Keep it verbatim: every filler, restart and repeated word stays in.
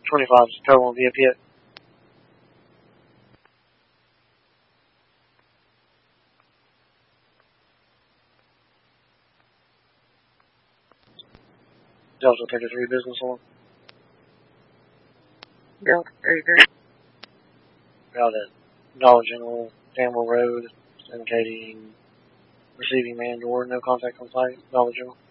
twenty-five is total via pit. Delta thirty-three business on. Delta thirty-three. Out at Dollar General, Danville Road, indicating receiving man door, no contact on site, Dollar General.